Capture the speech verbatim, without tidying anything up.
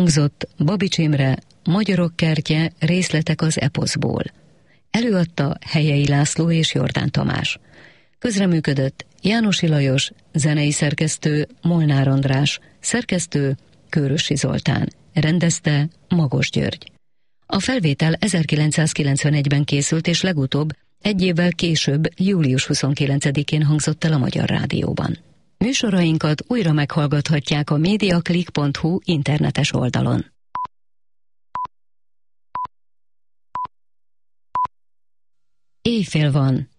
Elhangzott Babics Imre Magyarok kertje, részletek az eposzból. Előadta Helyei László és Jordán Tamás. Közreműködött Jánosi Lajos, zenei szerkesztő Molnár András, szerkesztő Kőrösi Zoltán, rendezte Magos György. A felvétel ezerkilencszázkilencvenegyben készült, és legutóbb egy évvel később, július huszonkilencedikén hangzott el a Magyar Rádióban. Műsorainkat újra meghallgathatják a mediaclick pont hu internetes oldalon. Éjfél van.